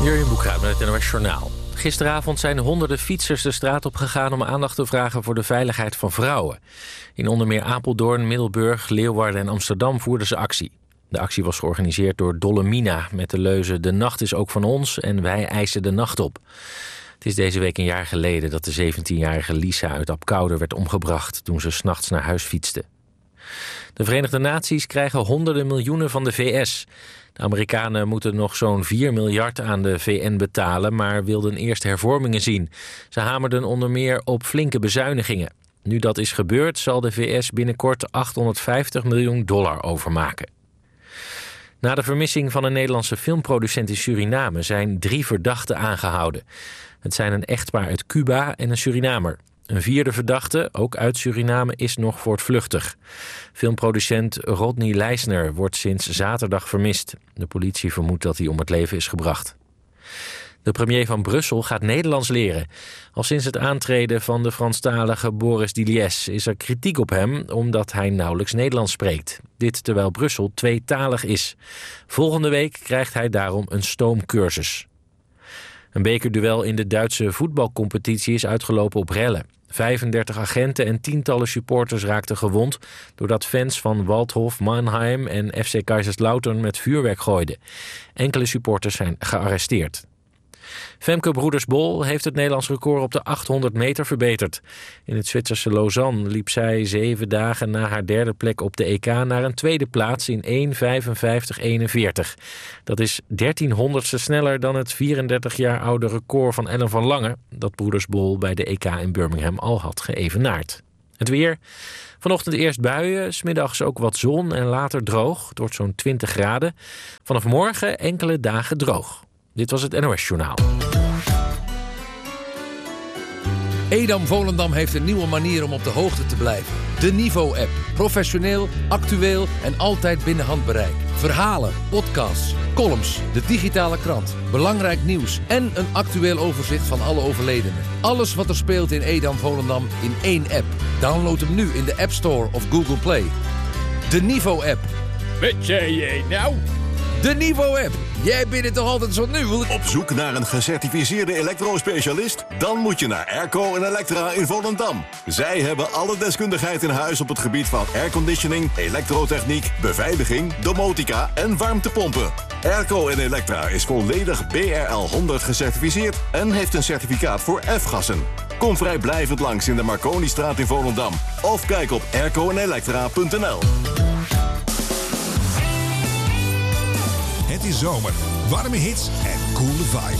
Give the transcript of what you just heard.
Jurjen Boekruid met het NOS Journaal. Gisteravond zijn honderden fietsers de straat op gegaan om aandacht te vragen voor de veiligheid van vrouwen. In onder meer Apeldoorn, Middelburg, Leeuwarden en Amsterdam voerden ze actie. De actie was georganiseerd door Dolle Mina met de leuze "De nacht is ook van ons en wij eisen de nacht op". Het is deze week een jaar geleden dat de 17-jarige Lisa uit Apkoude werd omgebracht toen ze 's nachts naar huis fietste. De Verenigde Naties krijgen honderden miljoenen van de VS. De Amerikanen moeten nog zo'n 4 miljard aan de VN betalen, maar wilden eerst hervormingen zien. Ze hamerden onder meer op flinke bezuinigingen. Nu dat is gebeurd, zal de VS binnenkort $850 miljoen overmaken. Na de vermissing van een Nederlandse filmproducent in Suriname zijn 3 verdachten aangehouden. Het zijn een echtpaar uit Cuba en een Surinamer. Een 4e verdachte, ook uit Suriname, is nog voortvluchtig. Filmproducent Rodney Leisner wordt sinds zaterdag vermist. De politie vermoedt dat hij om het leven is gebracht. De premier van Brussel gaat Nederlands leren. Al sinds het aantreden van de Franstalige Boris Diliès is er kritiek op hem omdat hij nauwelijks Nederlands spreekt. Dit terwijl Brussel tweetalig is. Volgende week krijgt hij daarom een stoomcursus. Een bekerduel in de Duitse voetbalcompetitie is uitgelopen op rellen. 35 agenten en tientallen supporters raakten gewond doordat fans van Waldhof Mannheim en FC Kaiserslautern met vuurwerk gooiden. Enkele supporters zijn gearresteerd. Femke Broeders-Bol heeft het Nederlands record op de 800 meter verbeterd. In het Zwitserse Lausanne liep zij 7 dagen na haar 3e plek op de EK naar een 2e plaats in 1:55:41. Dat is 1300ste sneller dan het 34 jaar oude record van Ellen van Lange, dat Broeders-Bol bij de EK in Birmingham al had geëvenaard. Het weer. Vanochtend eerst buien, 's middags ook wat zon en later droog. Het wordt zo'n 20 graden. Vanaf morgen enkele dagen droog. Dit was het NOS Journaal. Edam Volendam heeft een nieuwe manier om op de hoogte te blijven. De Niveau-app. Professioneel, actueel en altijd binnen handbereik. Verhalen, podcasts, columns, de digitale krant, belangrijk nieuws en een actueel overzicht van alle overledenen. Alles wat er speelt in Edam Volendam in één app. Download hem nu in de App Store of Google Play. De Niveau-app. Wat zei jij nou? De Niveau-app. Jij bent het toch altijd zo nu? Op zoek naar een gecertificeerde elektrospecialist? Dan moet je naar Airco en Electra in Volendam. Zij hebben alle deskundigheid in huis op het gebied van airconditioning, elektrotechniek, beveiliging, domotica en warmtepompen. Airco en Electra is volledig BRL 100 gecertificeerd en heeft een certificaat voor F-gassen. Kom vrijblijvend langs in de Marconistraat in Volendam. Of kijk op aircoenelectra.nl. Het is zomer, warme hits en coole vibes.